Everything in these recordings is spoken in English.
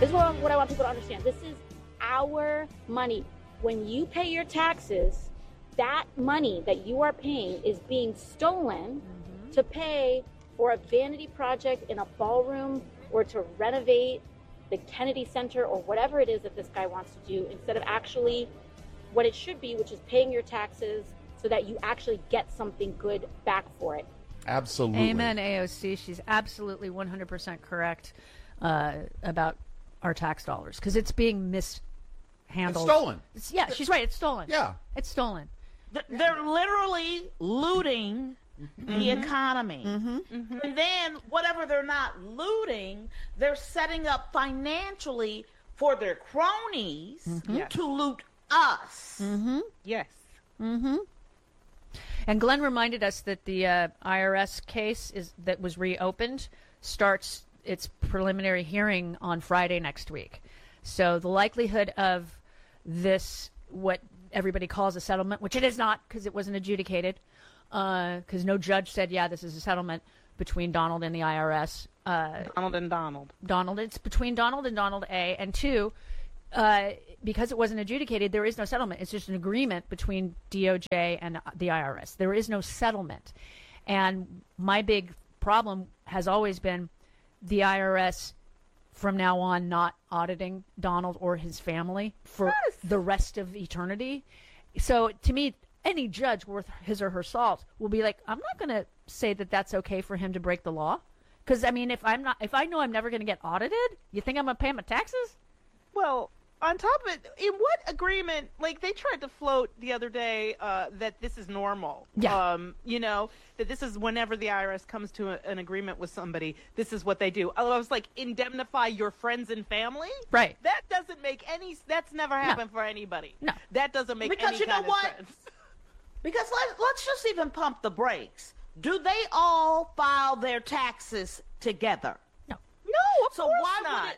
This is what I want people to understand. This is our money. When you pay your taxes, that money that you are paying is being stolen to pay for a vanity project in a ballroom or to renovate the Kennedy Center or whatever it is that this guy wants to do, instead of actually what it should be, which is paying your taxes so that you actually get something good back for it. Absolutely. Amen, AOC. She's absolutely 100% correct about our tax dollars, because it's being mishandled. It's stolen. Yeah, she's right. It's stolen. Yeah. It's stolen. They're literally looting the economy. And then whatever they're not looting, they're setting up financially for their cronies to loot us. Yes. And Glenn reminded us that the IRS case that was reopened starts its preliminary hearing on Friday next week. So the likelihood of this, what everybody calls a settlement, which it is not because it wasn't adjudicated, because no judge said, yeah, this is a settlement between Donald and the IRS. Donald and Donald. Donald, it's between Donald and Donald A. And two, because it wasn't adjudicated, there is no settlement. It's just an agreement between DOJ and the IRS. There is no settlement. And my big problem has always been the IRS from now on not auditing Donald or his family for the rest of eternity. So to me, any judge worth his or her salt will be like, I'm not going to say that that's okay for him to break the law. Because, I mean, if I know I'm never going to get audited, you think I'm going to pay my taxes? Well, on top of it, in what agreement, like they tried to float the other day that this is normal. Yeah. That this is whenever the IRS comes to an agreement with somebody, this is what they do. I was like, indemnify your friends and family? Right. That doesn't make any, that's never happened for anybody. No. That doesn't make Because any you know kind what? of sense. Because let's just even pump the brakes. Do they all file their taxes together? No. No, of So course why not.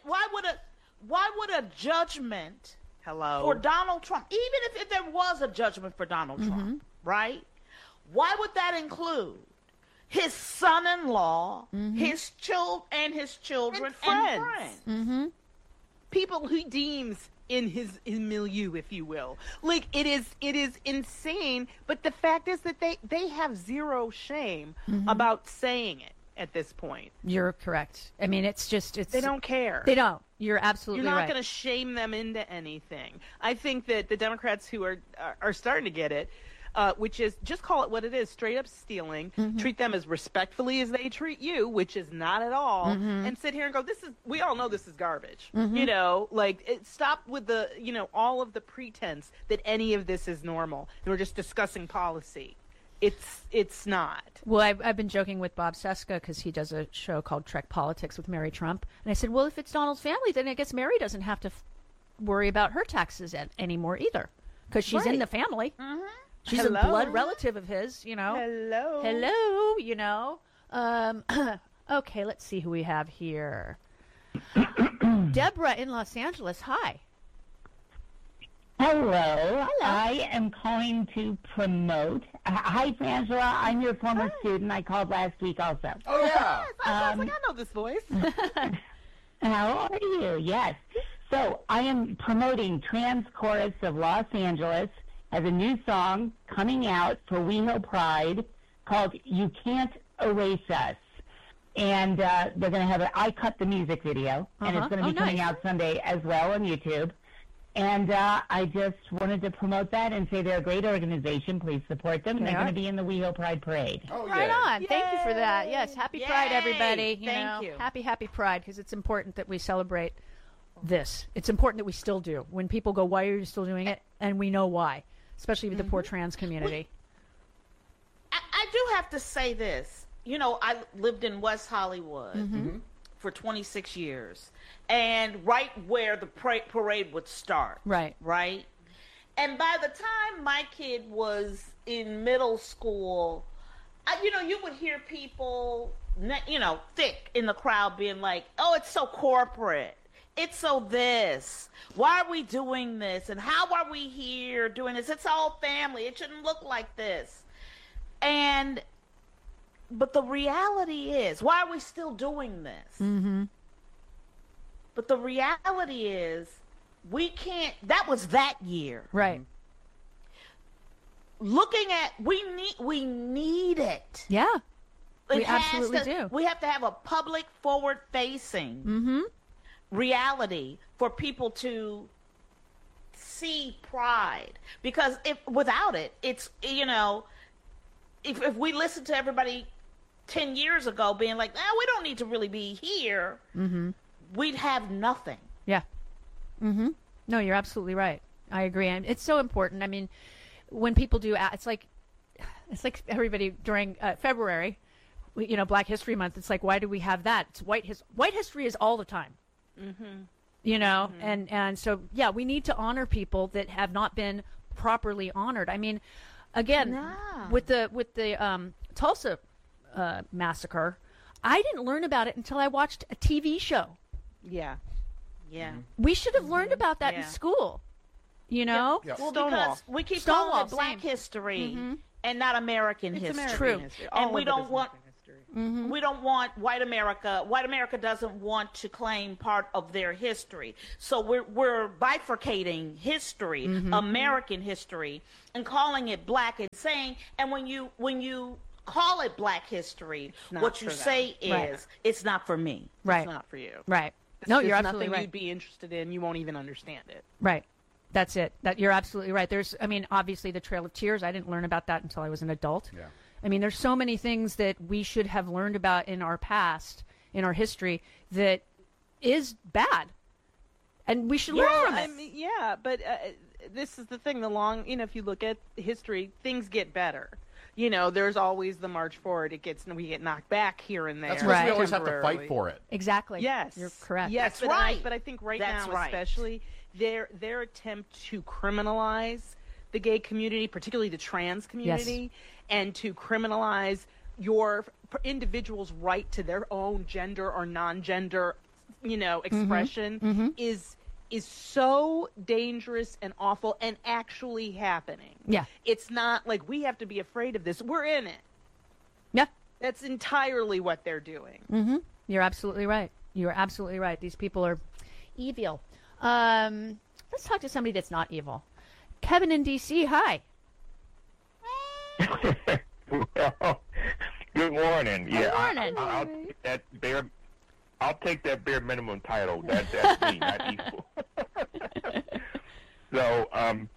why would a judgment for Donald Trump, even if there was a judgment for Donald Trump, right? Why would that include his son-in-law, his children, and friends? People he deems in his milieu, if you will. Like it is insane. But the fact is that they have zero shame about saying it at this point. You're correct. I mean, They don't care. They don't. You're absolutely You're not right. going to shame them into anything. I think that the Democrats who are starting to get it, which is just call it what it is, straight up stealing, treat them as respectfully as they treat you, which is not at all, and sit here and go, we all know this is garbage. Stop with the, all of the pretense that any of this is normal. We're just discussing policy. It's not. Well, I've been joking with Bob Seska because he does a show called Trek Politics with Mary Trump. And I said, well, if it's Donald's family, then I guess Mary doesn't have to worry about her taxes anymore either, because she's in the family. She's a blood relative of his, Hello. Okay, let's see who we have here. Deborah in Los Angeles. Hi. Hello. I am calling to promote. Hi, Frangela. I'm your former student. I called last week also. Oh, yeah. I was like, I know this voice. How are you? Yes. So I am promoting Trans Chorus of Los Angeles has a new song coming out for WeHo Pride called You Can't Erase Us. And they're going to have I cut the music video, and it's going to be coming out Sunday as well on YouTube. And I just wanted to promote that and say they're a great organization. Please support them. They're going to be in the WeHo Pride Parade. Oh, Right yeah. on. Thank you for that. Yes, happy Pride, everybody. Thank you. Happy Pride, because it's important that we celebrate this. It's important that we still do. When people go, why are you still doing it? And we know why, especially with the poor trans community. I do have to say this. I lived in West Hollywood for 26 years, and right where the parade would start. Right. And by the time my kid was in middle school, you would hear people, thick in the crowd being like, oh, it's so corporate. It's so this. Why are we doing this? And how are we here doing this? It's all family. It shouldn't look like this. But the reality is, why are we still doing this? But the reality is, we can't. That was that year. Right. Looking at, we need it. Yeah. It We has absolutely to- do. We have to have a public, forward-facing reality for people to see pride. Because without it, it's, if we listen to everybody 10 years ago being like, we don't need to really be here, we'd have nothing. Yeah. Mm-hmm. No, you're absolutely right. I agree. And it's so important. I mean, when people do, it's like everybody during February, Black History Month. It's like, why do we have that? It's white history is all the time. And so, yeah, we need to honor people that have not been properly honored. I mean, again, with the Tulsa massacre, I didn't learn about it until I watched a TV show. Yeah. Yeah. We should have learned about that in school. Well, Stonewall. because we keep Stonewall, calling it Black same. history and not American It's history. American True. history. And All we of it don't is want American history. we don't want white America. White America doesn't want to claim part of their history. So we're bifurcating history, American history, and calling it Black and saying. And when you call it Black history, not what you for them. say is Right. it's not for me. Right. It's not for you. Right. It's No, just you're absolutely nothing right. you'd be interested in. You won't even understand it. Right. That's it. That you're absolutely right. Obviously the Trail of Tears, I didn't learn about that until I was an adult. Yeah. I mean, there's so many things that we should have learned about in our past, in our history, that is bad. And we should learn from it. But this is the thing. If you look at history, things get better. There's always the march forward. We get knocked back here and there. That's because we always have to temporarily. fight for it. Exactly. Yes, You're correct. Yes, That's right. But I think That's now, right. especially their attempt to criminalize the gay community, particularly the trans community, and to criminalize your individual's right to their own gender or non-gender, expression is so dangerous and awful and actually happening. Yeah. It's not like we have to be afraid of this. We're in it. Yeah. That's entirely what they're doing. Mm-hmm. You're absolutely right. You're absolutely right. These people are evil. Let's talk to somebody that's not evil. Kevin in D.C., hi. Well, good morning. Good morning. I'll take that bare minimum title. That's me, not evil. So,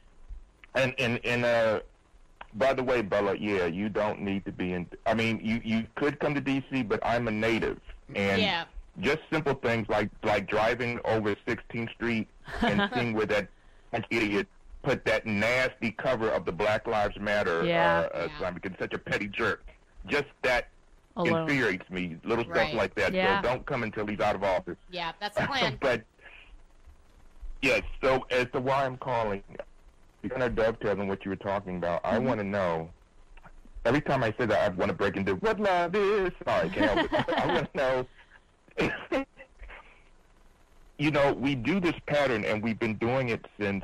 by the way, Bella, you don't need to be in. I mean, you could come to D.C., but I'm a native, and just simple things like driving over 16th Street and seeing where that idiot put that nasty cover of the Black Lives Matter sign because he's such a petty jerk. Just that infuriates me. Little stuff like that. Yeah. So don't come until he's out of office. Yeah, that's the plan. But yes, so as to why I'm calling, you're going to dovetail on what you were talking about. I want to know. Every time I say that, I want to break into what love is. Sorry, can't help it. I want to know. We do this pattern, and we've been doing it since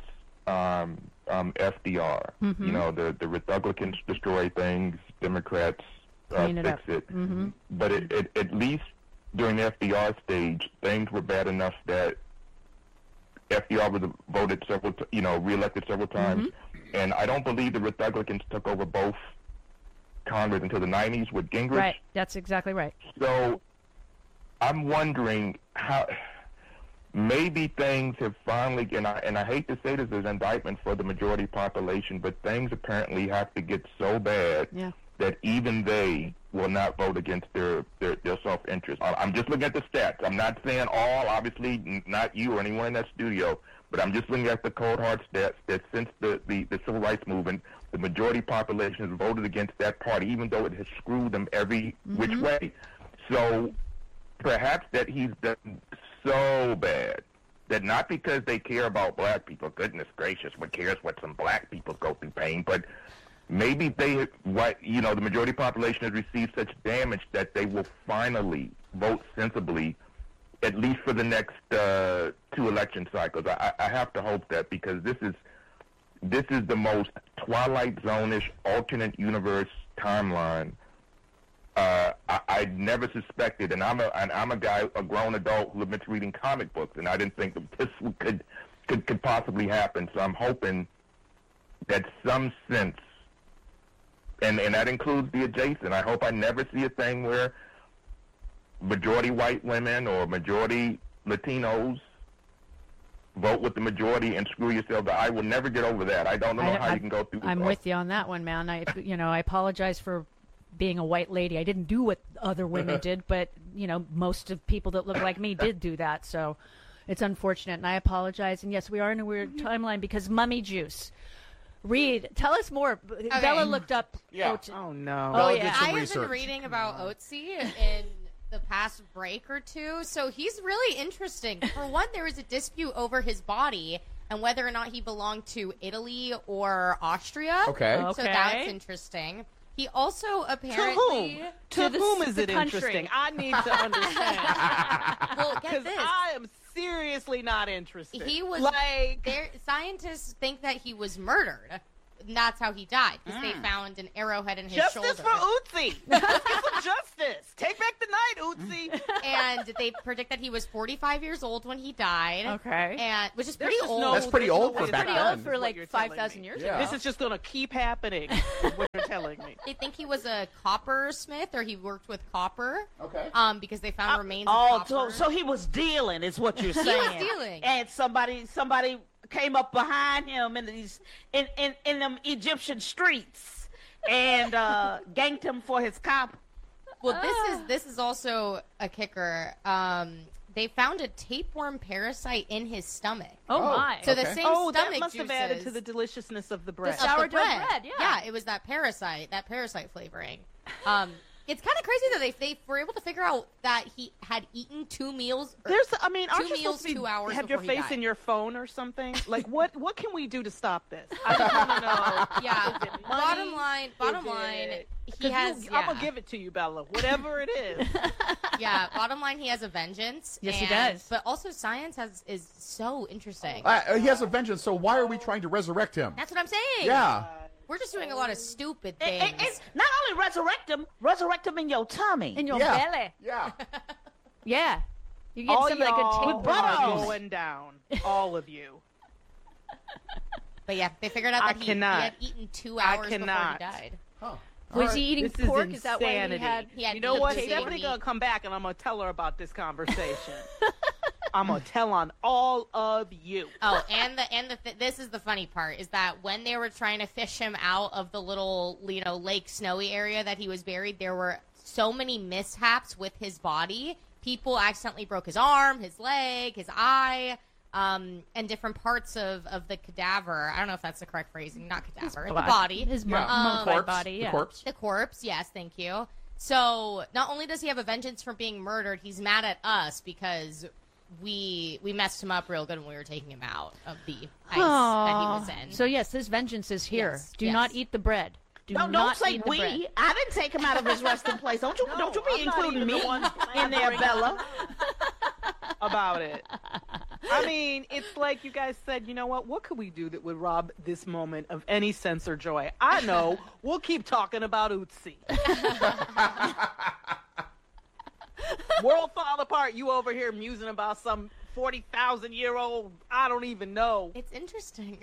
FDR. The Republicans destroy things, Democrats Clean it fix up. it. Mm-hmm. But at least during the FDR stage, things were bad enough that FDR was voted reelected several times, and I don't believe the Republicans took over both Congress until the 90s with Gingrich. Right. That's exactly right. So I'm wondering how maybe things have finally, and I hate to say this as an indictment for the majority population, but things apparently have to get so bad that even they will not vote against their self-interest. I'm just looking at the stats. I'm not saying all, obviously not you or anyone in that studio, but I'm just looking at the cold hard stats that since the civil rights movement, the majority population has voted against that party, even though it has screwed them every which way. So perhaps that he's done so bad that not because they care about black people, goodness gracious, what cares what some black people go through pain, but maybe the majority population has received such damage that they will finally vote sensibly, at least for the next 2 election cycles. I have to hope that, because this is the most Twilight Zone-ish alternate universe timeline I never suspected, and I'm a guy, a grown adult who admits reading comic books, and I didn't think that this could possibly happen. So I'm hoping that some sense, and that includes the adjacent. I hope I never see a thing where majority white women or majority Latinos vote with the majority and screw yourself. I will never get over that. I don't know how you can go through this. I'm with you on that one, man. I apologize for being a white lady. I didn't do what other women did, but most of people that look like me did do that. So it's unfortunate, and I apologize. And yes, we are in a weird timeline because mummy juice. Reed, tell us more. Okay. Bella looked up. Yeah. Oh no. Oh yeah. I have been reading about Otzi in the past break or two, so he's really interesting. For one, there was a dispute over his body and whether or not he belonged to Italy or Austria. Okay. So that's interesting. He also apparently... To whom is it interesting? I need to understand. Well, get this. I am seriously not interested. He was... Scientists think that he was murdered. And that's how he died, because they found an arrowhead in his shoulder. Justice for Otzi! Let's get some justice! Take back the night, Otzi! And they predict that he was 45 years old when he died. Okay. And which is pretty old. That's pretty old for back pretty then. old for like 5,000 years ago. This is just going to keep happening, is what you're telling me. They think he was a coppersmith, or he worked with copper. Okay. Because they found remains of copper. So he was dealing, is what you're saying. He was dealing. And somebody came up behind him in these in them Egyptian streets and ganked him for his copper. Well, this is also a kicker. They found a tapeworm parasite in his stomach. Oh my! So the same stomach that must juices have added to the deliciousness of the bread. of the sourdough bread. bread, yeah. Yeah, it was that parasite flavoring. It's kind of crazy that they were able to figure out that he had eaten 2 meals. Aren't you meals, supposed to 2 hours have your before he face died. in your phone or something? Like, what can we do to stop this? I just want to know. Yeah. Is it money? Bottom line, he has. I'm gonna give it to you, Bella. Whatever it is. Yeah. Bottom line, he has a vengeance. Yes, he does. But also, science is so interesting. He has a vengeance, so why are we trying to resurrect him? That's what I'm saying. Yeah. We're just doing a lot of stupid things. And not only resurrect him in your tummy. In your Yeah. belly. Yeah. Yeah. You get All some like a y'all tapeworm are juice. going down. All of you. But yeah, they figured out that he had eaten 2 hours before he cannot. died. Huh. Was he eating This pork? is Is that why he insanity. had? He had You know what? eaten Stephanie's meat. gonna come back, and I'm gonna tell her about this conversation. I'm gonna tell on all of you. Oh, and this is the funny part, is that when they were trying to fish him out of the little, Lake Snowy area that he was buried, there were so many mishaps with his body. People accidentally broke his arm, his leg, his eye, and different parts of the cadaver. I don't know if that's the correct phrasing. Not cadaver, the body. His Corpse. body, yeah. The corpse. The corpse, yes, thank you. So not only does he have a vengeance for being murdered, he's mad at us because we messed him up real good when we were taking him out of the ice that he was in. So yes, this vengeance is here. Yes, Do yes. not eat the bread. Do Don't not say eat the we. bread. I didn't take him out of his resting place. Don't you be I'm not including even me the one in there, Bella. About it. I mean, it's like you guys said, you know what could we do that would rob this moment of any sense or joy? I know. We'll keep talking about Otzi. World fall apart. You over here musing about some 40,000-year-old, I don't even know. It's interesting.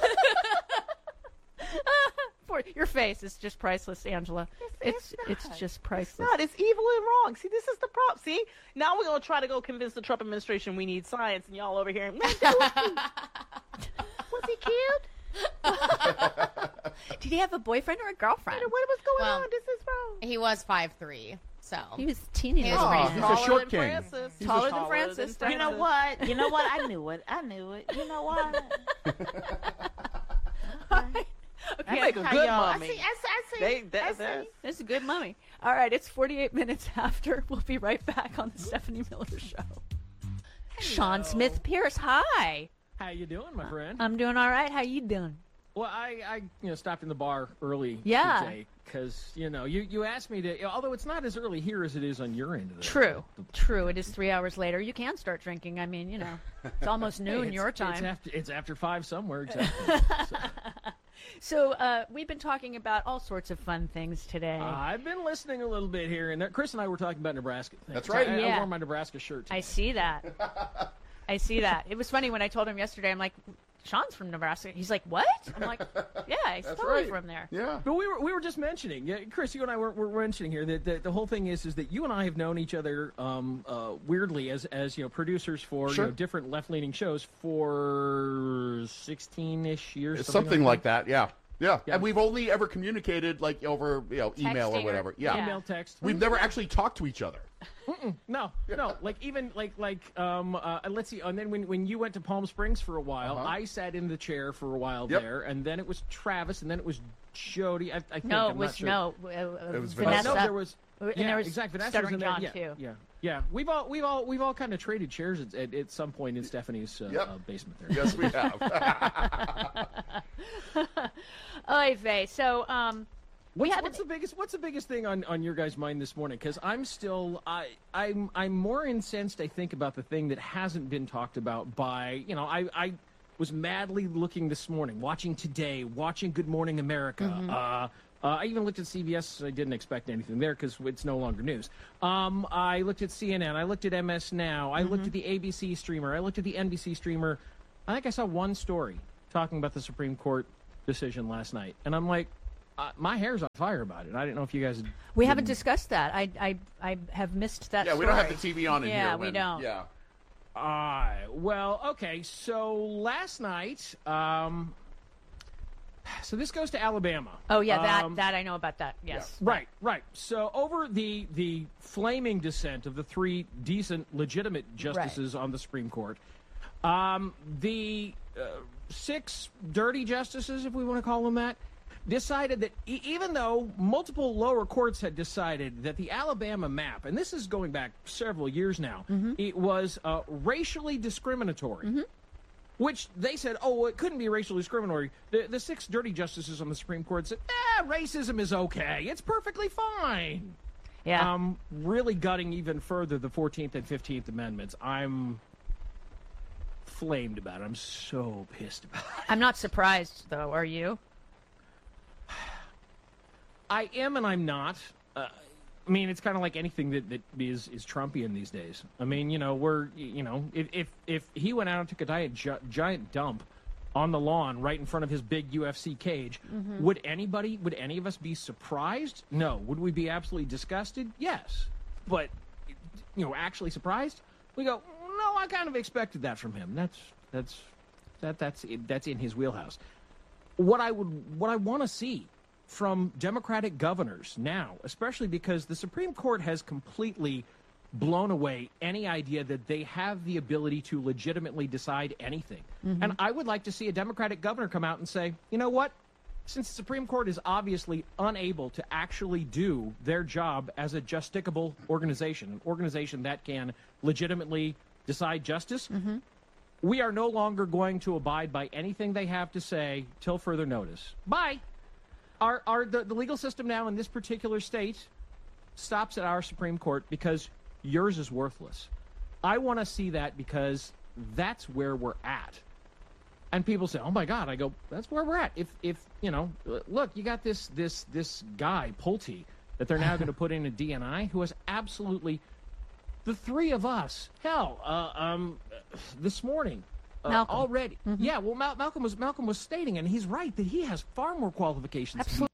Your face is just priceless, Angela. It's just priceless. God, it's evil and wrong. See, this is the problem. See, now we're going to try to go convince the Trump administration we need science, and y'all over here. Was he killed? Did he have a boyfriend or a girlfriend? What was going Well, on? This is wrong. He was 5'3", so He was teeny. He was little. pretty He's a Taller short than king. Francis. He's Taller a than Francis. You know what? I knew it. You know what? You make a good mummy. I see. It's a good mummy. All right, it's 48 minutes after. We'll be right back on the Stephanie Miller Show. Sean Smith Pierce, hi. How you doing, my friend? I'm doing all right. How you doing? Well, I stopped in the bar early Yeah. today because you asked me to. Although it's not as early here as it is on your end of the True. It is 3 hours later. You can start drinking. I mean, it's almost noon Hey, your time. It's after 5 somewhere exactly. So. So we've been talking about all sorts of fun things today. I've been listening a little bit here and there. Chris and I were talking about Nebraska things. That's right. I wore my Nebraska shirt today. I see that. I see that. It was funny when I told him yesterday, I'm like, Sean's from Nebraska. He's like, what? I'm like, yeah, he's That's totally right. from there. Yeah. But we were just mentioning, Chris, you and I were mentioning here that the whole thing is that you and I have known each other weirdly as producers for Sure. different left-leaning shows for 16-ish years. It's something like that. Yeah. Yeah. Yeah. And we've only ever communicated like over email Texting or or- whatever. Yeah. yeah. Email, text. We've never actually talked to each other. No. Like even let's see. And then when you went to Palm Springs for a while, I sat in the chair for a while Yep. there, and then it was Travis, and then it was Jody. I think No, I'm it not was sure. it was Vanessa. Vanessa. No, there was. And Yeah, there was exactly. Vanessa Stuttering was in John there. too. Yeah. We've all kind of traded chairs at some point in Stephanie's Yep. basement there. Yes, we have. Oy vey. So What's the biggest thing on your guys' mind this morning? Because I'm still I'm more incensed, I think, about the thing that hasn't been talked about by I was madly looking this morning, watching Today, watching Good Morning America. I even looked at CBS. I didn't expect anything there because it's no longer news. I looked at CNN. I looked at MS Now. I looked at the ABC streamer. I looked at the NBC streamer. I think I saw one story talking about the Supreme Court decision last night, and I'm like, my hair's on fire about it. I didn't know if you guys. we haven't discussed that. I have missed that. Yeah, we don't have the TV on in here. Yeah, we don't. Yeah. Well, okay. So last night, so this goes to Alabama. Oh yeah, that I know about that. Yes. Right. So over the flaming dissent of the three decent, legitimate justices on the Supreme Court, the 6 dirty justices, if we want to call them that, decided that even though multiple lower courts had decided that the Alabama map, and this is going back several years now, it was racially discriminatory. Which they said, it couldn't be racially discriminatory. The 6 dirty justices on the Supreme Court said, racism is okay. It's perfectly fine. Yeah. Really gutting even further the 14th and 15th Amendments. I'm flamed about it. I'm so pissed about it. I'm not surprised though. Are you? I am and I'm not. I mean, it's kind of like anything that is Trumpian these days. I mean, if he went out and took a giant dump on the lawn right in front of his big UFC cage, would any of us be surprised? No. Would we be absolutely disgusted? Yes. But, actually surprised? We go, no, I kind of expected that from him. That's in his wheelhouse. What I want to see from Democratic governors now, especially because the Supreme Court has completely blown away any idea that they have the ability to legitimately decide anything. And I would like to see a Democratic governor come out and say, you know what? Since the Supreme Court is obviously unable to actually do their job as a justicable organization, an organization that can legitimately decide justice, we are no longer going to abide by anything they have to say till further notice. Bye. The legal system now in this particular state stops at our Supreme Court because yours is worthless. I want to see that because that's where we're at. And people say, "Oh my God!" I go, "That's where we're at." If look, you got this guy Pulte that they're now going to put in a DNI who has absolutely the three of us. Hell, this morning. Already. Yeah, well, Malcolm was stating, and he's right, that he has far more qualifications. Absolutely.